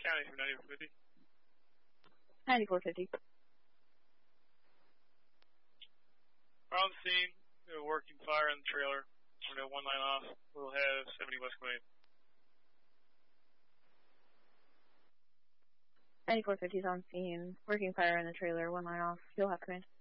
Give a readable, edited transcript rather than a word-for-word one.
County from 9450. 9450. We're on the scene. We're working fire in the trailer. We're going to 1 line off. We'll have 70 West Queen. 9450 is on scene. Working fire in the trailer. 1 line off. You'll have command.